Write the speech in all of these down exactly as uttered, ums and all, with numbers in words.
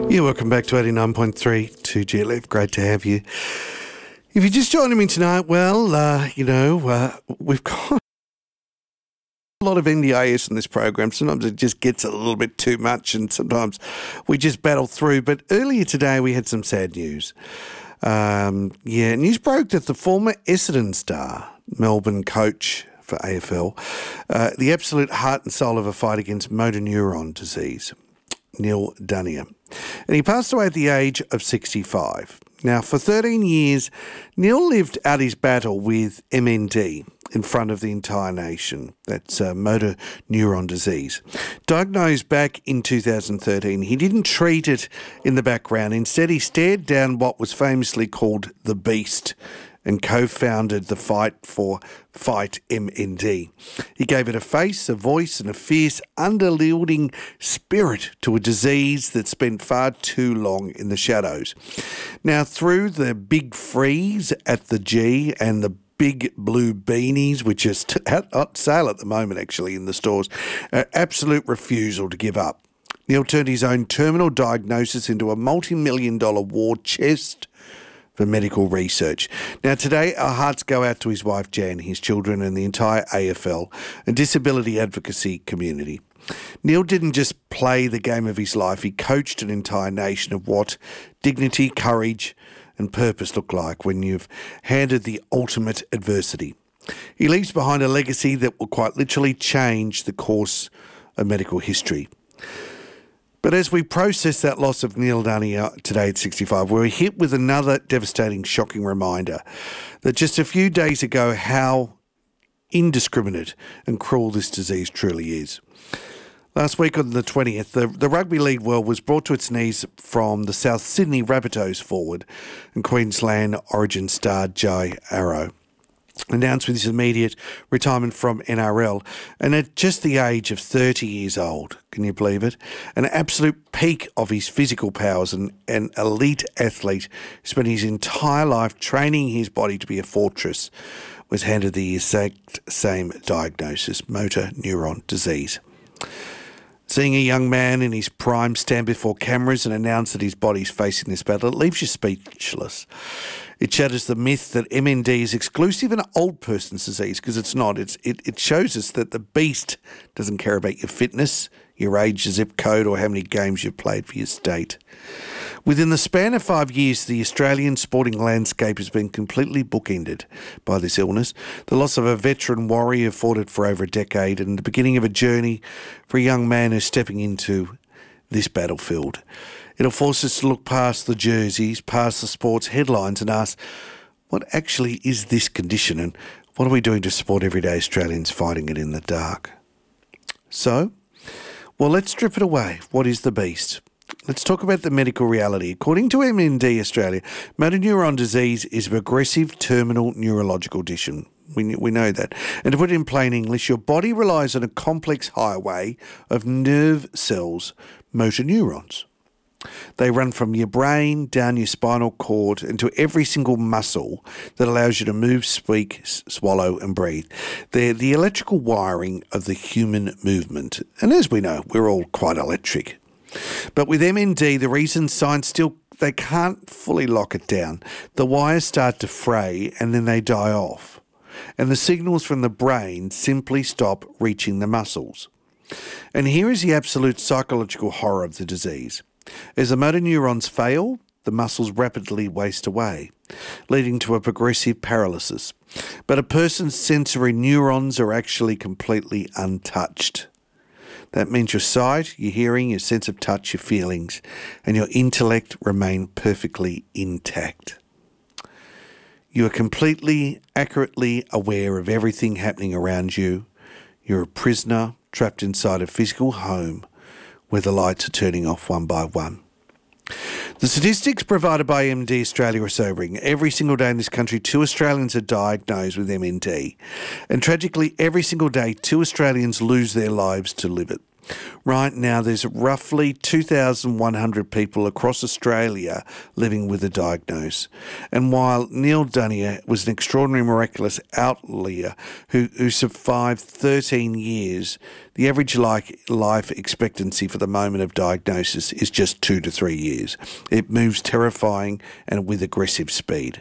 Yeah, welcome back to eighty-nine point three to G L F. Great to have you. If you're just joining me tonight, well, uh, you know, uh, we've got a lot of N D I S in this program. Sometimes it just gets a little bit too much and sometimes we just battle through. But earlier today we had some sad news. Um, yeah, news broke that the former Essendon star, Melbourne coach for A F L, uh, the absolute heart and soul of a fight against motor neuron disease, Neil Daniher. And he passed away at the age of sixty-five. Now, for thirteen years, Neil lived out his battle with M N D in front of the entire nation. That's uh, motor neuron disease. Diagnosed back in two thousand thirteen, he didn't treat it in the background. Instead, he stared down what was famously called the Beast and co-founded the fight for Fight M N D. He gave it a face, a voice and a fierce, underyielding spirit to a disease that spent far too long in the shadows. Now, through the big freeze at the G and the big blue beanies, which is on sale at the moment actually in the stores, an absolute refusal to give up. Neil turned his own terminal diagnosis into a multi-million dollar war chest for medical research. Now, today, our hearts go out to his wife, Jan, his children, and the entire A F L and disability advocacy community. Neil didn't just play the game of his life, he coached an entire nation of what dignity, courage, and purpose look like when you've handed the ultimate adversity. He leaves behind a legacy that will quite literally change the course of medical history. But as we process that loss of Neil Daniher today at sixty-five, we're hit with another devastating, shocking reminder that just a few days ago, how indiscriminate and cruel this disease truly is. Last week on the twentieth, the, the rugby league world was brought to its knees from the South Sydney Rabbitohs forward and Queensland Origin star Jai Arrow announced with his immediate retirement from N R L, and at just the age of thirty years old, can you believe it? An absolute peak of his physical powers and an elite athlete who spent his entire life training his body to be a fortress, was handed the exact same diagnosis, motor neuron disease. Seeing a young man in his prime stand before cameras and announce that his body's facing this battle, it leaves you speechless. It shatters the myth that M N D is exclusive an old person's disease, because it's not. It's, it, it shows us that the beast doesn't care about your fitness, your age, your zip code, or how many games you've played for your state. Within the span of five years, the Australian sporting landscape has been completely bookended by this illness. The loss of a veteran warrior fought it for over a decade and the beginning of a journey for a young man who's stepping into this battlefield. It'll force us to look past the jerseys, past the sports headlines and ask, what actually is this condition and what are we doing to support everyday Australians fighting it in the dark? So, well, let's strip it away. What is the beast? Let's talk about the medical reality. According to M N D Australia, motor neuron disease is a progressive terminal neurological condition. We, we know that. And to put it in plain English, your body relies on a complex highway of nerve cells, motor neurons. They run from your brain down your spinal cord into every single muscle that allows you to move, speak, swallow and breathe. They're the electrical wiring of the human movement. And as we know, we're all quite electric. But with M N D, the reason science still, they can't fully lock it down. The wires start to fray and then they die off. And the signals from the brain simply stop reaching the muscles. And here is the absolute psychological horror of the disease. As the motor neurons fail, the muscles rapidly waste away, leading to a progressive paralysis. But a person's sensory neurons are actually completely untouched. That means your sight, your hearing, your sense of touch, your feelings, and your intellect remain perfectly intact. You are completely, accurately aware of everything happening around you. You're a prisoner trapped inside a physical home where the lights are turning off one by one. The statistics provided by M N D Australia are sobering. Every single day in this country, two Australians are diagnosed with M N D. And tragically, every single day, two Australians lose their lives to live it. Right now, there's roughly two thousand one hundred people across Australia living with a diagnosis. And while Neil Dunnier was an extraordinary, miraculous outlier who, who survived thirteen years, the average like life expectancy for the moment of diagnosis is just two to three years. It moves terrifying and with aggressive speed.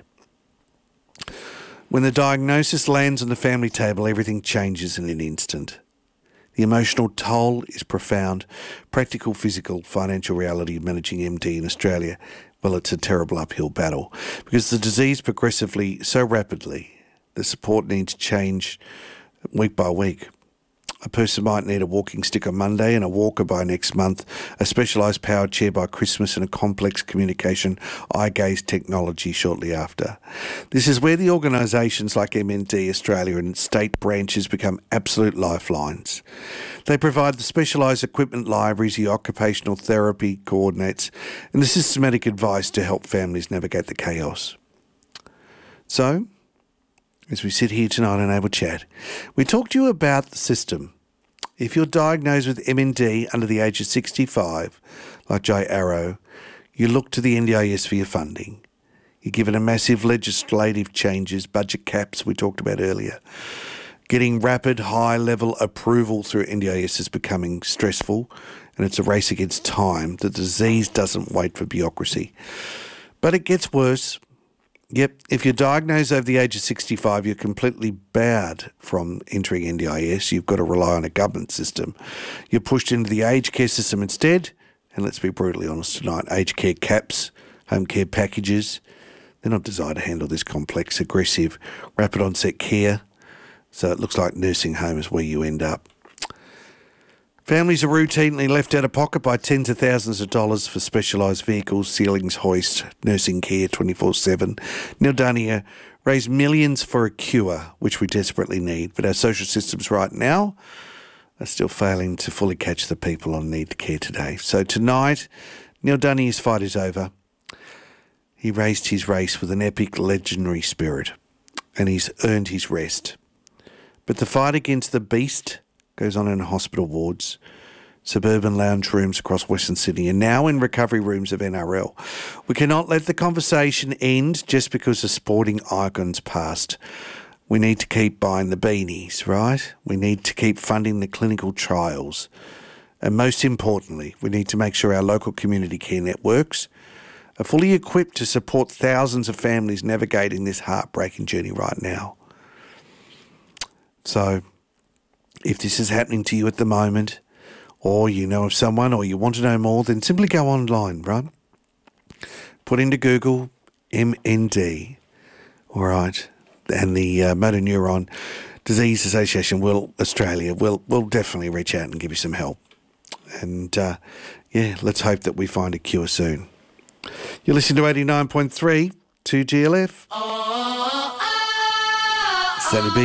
When the diagnosis lands on the family table, everything changes in an instant. The emotional toll is profound. Practical, physical, financial reality of managing M D in Australia, well, it's a terrible uphill battle because the disease progressively so rapidly, the support needs change week by week. A person might need a walking stick on Monday and a walker by next month, a specialised powered chair by Christmas and a complex communication eye gaze technology shortly after. This is where the organisations like M N D Australia and its state branches become absolute lifelines. They provide the specialised equipment libraries, the occupational therapy coordinates, and the systematic advice to help families navigate the chaos. So, as we sit here tonight on Able Chat, we talk to you about the system. If you're diagnosed with M N D under the age of sixty-five, like Jay Arrow, you look to the N D I S for your funding. You're given a massive legislative changes, budget caps we talked about earlier. Getting rapid, high-level approval through N D I S is becoming stressful, and it's a race against time. The disease doesn't wait for bureaucracy. But it gets worse. Yep, if you're diagnosed over the age of sixty-five, you're completely barred from entering N D I S. You've got to rely on a government system. You're pushed into the aged care system instead, and let's be brutally honest tonight, aged care caps, home care packages, they're not designed to handle this complex, aggressive, rapid onset care, so it looks like nursing home is where you end up. Families are routinely left out of pocket by tens of thousands of dollars for specialised vehicles, ceilings, hoist, nursing care twenty-four seven. Neil Dunnier raised millions for a cure, which we desperately need, but our social systems right now are still failing to fully catch the people on need care today. So tonight, Neil Dunnier's fight is over. He raced his race with an epic, legendary spirit, and he's earned his rest. But the fight against the beast goes on in hospital wards, suburban lounge rooms across Western Sydney, and now in recovery rooms of N R L. We cannot let the conversation end just because a sporting icon's passed. We need to keep buying the beanies, right? We need to keep funding the clinical trials. And most importantly, we need to make sure our local community care networks are fully equipped to support thousands of families navigating this heartbreaking journey right now. So, if this is happening to you at the moment, or you know of someone, or you want to know more, then simply go online, right? Put into Google M N D, all right, and the uh, Motor Neuron Disease Association will Australia will will definitely reach out and give you some help. And uh, yeah, let's hope that we find a cure soon. You're listening to eighty-nine point three to G L F. Saturday